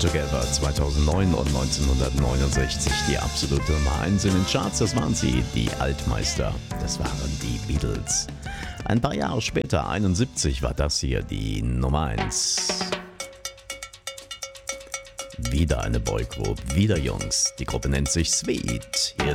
Together 2009 und 1969 die absolute Nummer 1 in den Charts. Das waren sie, die Altmeister. Das waren die Beatles. Ein paar Jahre später, 71, war das hier die Nummer 1. Wieder eine Boygroup, wieder Jungs. Die Gruppe nennt sich Sweet. Hier